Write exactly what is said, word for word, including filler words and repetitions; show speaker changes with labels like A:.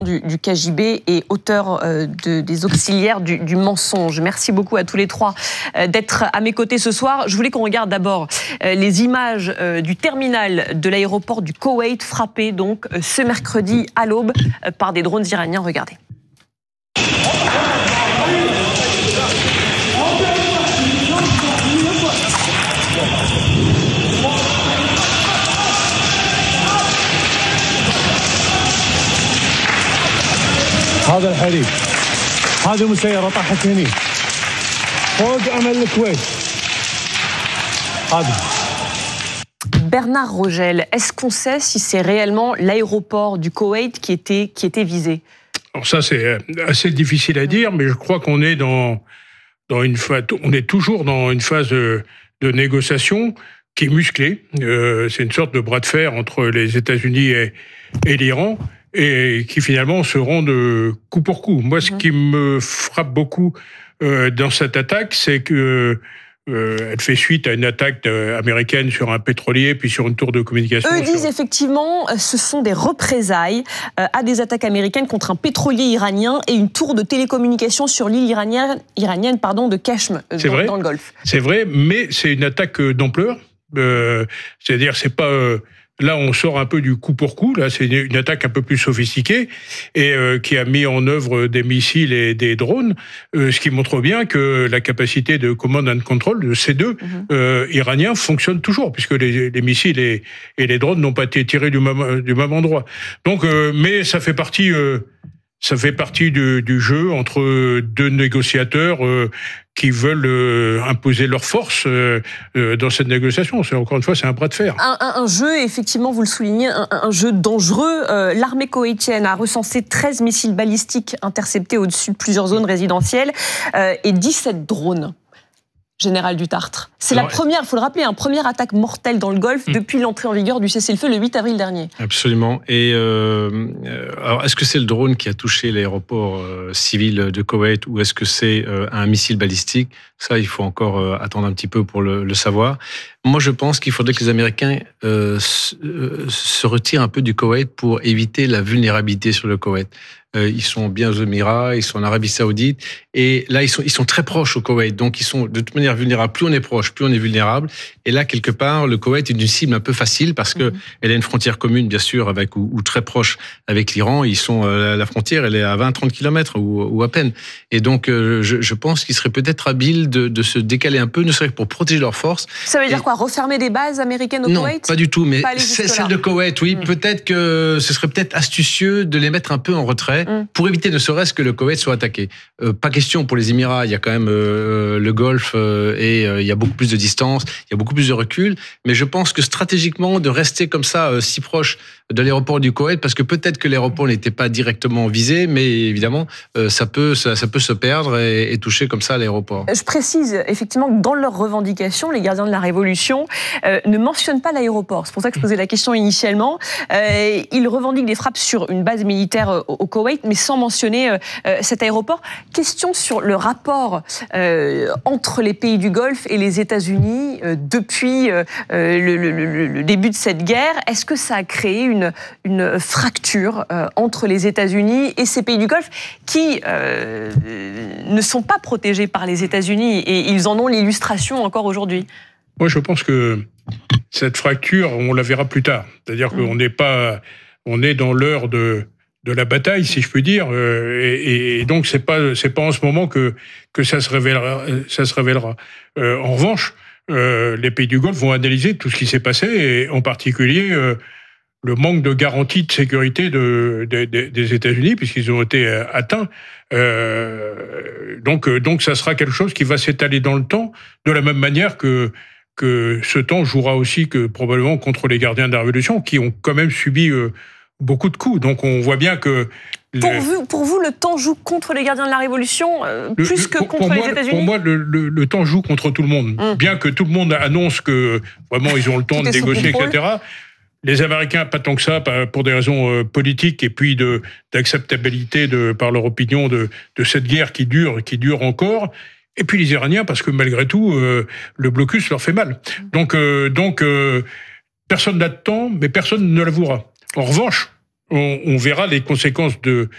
A: Du, du K G B et auteur euh, de, des auxiliaires du, du mensonge. Merci beaucoup à tous les trois euh, d'être à mes côtés ce soir. Je voulais qu'on regarde d'abord euh, les images euh, du terminal de l'aéroport du Koweït frappé donc euh, ce mercredi à l'aube euh, par des drones iraniens. Regardez.
B: هذا الحريق هذه مسيرة طاحت هني فوق أمل الكويت هذا.
A: Bernard Rogel, est-ce qu'on sait si c'est réellement l'aéroport du Koweït qui était, qui était visé?
C: Alors ça, c'est assez difficile à dire, mais je crois qu'on est dans, dans une phase, on est toujours dans une phase de, de négociation qui est musclée. Euh, c'est une sorte de bras de fer entre les États-Unis et, et l'Iran, et qui finalement se rendent coup pour coup. Moi, ce qui me frappe beaucoup euh, dans cette attaque, c'est que euh, elle fait suite à une attaque américaine sur un pétrolier, puis sur une tour de communication.
A: Eux disent effectivement, ce sont des représailles euh, à des attaques américaines contre un pétrolier iranien et une tour de télécommunication sur l'île iranienne, iranienne pardon, de Keshm, euh, dans, dans le Golfe.
C: C'est vrai, mais c'est une attaque d'ampleur. Euh, c'est-à-dire, c'est pas... Euh, Là, on sort un peu du coup pour coup. Là, c'est une attaque un peu plus sophistiquée et euh, qui a mis en œuvre des missiles et des drones, euh, ce qui montre bien que la capacité de command and control de ces deux mm-hmm. euh, Iraniens fonctionne toujours, puisque les, les missiles et, et les drones n'ont pas été tirés du même, du même endroit. Donc, euh, mais ça fait partie... Euh, Ça fait partie du, du jeu entre deux négociateurs euh, qui veulent euh, imposer leur force euh, euh, dans cette négociation. C'est, encore une fois, c'est un bras de fer.
A: Un, un, un jeu, effectivement, vous le soulignez, un, un jeu dangereux. Euh, l'armée koweïtienne a recensé treize missiles balistiques interceptés au-dessus de plusieurs zones résidentielles euh, et dix-sept drones. Général du Tartre. C'est alors, la première, il faut le rappeler, une première attaque mortelle dans le Golfe mmh. depuis l'entrée en vigueur du cessez-le-feu le huit avril dernier.
D: Absolument. Et euh, alors, est-ce que c'est le drone qui a touché l'aéroport euh, civil de Koweït ou est-ce que c'est euh, un missile balistique? Ça, il faut encore euh, attendre un petit peu pour le, le savoir. Moi, je pense qu'il faudrait que les Américains euh, se, euh, se retirent un peu du Koweït pour éviter la vulnérabilité sur le Koweït. Euh, ils sont bien aux Émirats, ils sont en Arabie Saoudite, et là ils sont ils sont très proches au Koweït, donc ils sont de toute manière vulnérables. Plus on est proche, plus on est vulnérable. Et là quelque part, le Koweït est une cible un peu facile parce que mmh. elle a une frontière commune bien sûr avec ou, ou très proche avec l'Iran. Ils sont euh, la frontière, elle est à vingt à trente kilomètres ou, ou à peine. Et donc euh, je, je pense qu'il serait peut-être habile de, de se décaler un peu, ne serait-ce que pour protéger leurs forces.
A: Ça veut dire
D: et...
A: quoi, refermer des bases américaines au
D: non,
A: Koweït?
D: Non, pas du tout. Mais c'est celle de Koweït, oui. Mmh. Peut-être que ce serait peut-être astucieux de les mettre un peu en retrait. Pour éviter ne serait-ce que le Koweït soit attaqué. Euh, pas question pour les Émirats, il y a quand même euh, le Golfe euh, et euh, il y a beaucoup plus de distance, il y a beaucoup plus de recul, mais je pense que stratégiquement, de rester comme ça, euh, si proche de l'aéroport du Koweït, parce que peut-être que l'aéroport n'était pas directement visé, mais évidemment, euh, ça, peut, ça, ça peut se perdre et, et toucher comme ça l'aéroport.
A: Je précise effectivement que dans leurs revendications, les gardiens de la Révolution euh, ne mentionnent pas l'aéroport. C'est pour ça que je posais la question initialement. Euh, ils revendiquent des frappes sur une base militaire au, au Koweït, mais sans mentionner euh, cet aéroport. Question sur le rapport euh, entre les pays du Golfe et les États-Unis euh, depuis euh, le, le, le début de cette guerre. Est-ce que ça a créé une, une fracture euh, entre les États-Unis et ces pays du Golfe qui euh, ne sont pas protégés par les États-Unis et ils en ont l'illustration encore aujourd'hui?
C: Moi, je pense que cette fracture, on la verra plus tard. C'est-à-dire mmh. qu'on n'est pas, on est dans l'heure de de la bataille, si je puis dire, euh, et, et donc c'est pas c'est pas en ce moment que que ça se révélera. Ça se révélera. Euh, en revanche, euh, les pays du Golfe vont analyser tout ce qui s'est passé, et en particulier euh, le manque de garantie de sécurité de, de, de, des États-Unis, puisqu'ils ont été atteints. Euh, donc donc ça sera quelque chose qui va s'étaler dans le temps, de la même manière que que ce temps jouera aussi que probablement contre les gardiens de la Révolution, qui ont quand même subi euh, beaucoup de coups. Donc on voit bien que...
A: Pour, les... vous, pour vous, le temps joue contre les gardiens de la Révolution euh,
C: le,
A: plus
C: le,
A: que
C: pour,
A: contre
C: pour
A: les
C: moi,
A: États-Unis?
C: Pour moi, le, le, le temps joue contre tout le monde. Mmh. Bien que tout le monde annonce que vraiment ils ont le temps de négocier, et cetera. Les Américains, pas tant que ça, pour des raisons politiques et puis de, d'acceptabilité de, par leur opinion de, de cette guerre qui dure, qui dure encore. Et puis les Iraniens, parce que malgré tout, euh, le blocus leur fait mal. Donc, euh, donc euh, personne n'a de temps, mais personne ne l'avouera. En revanche, on, on verra les conséquences de,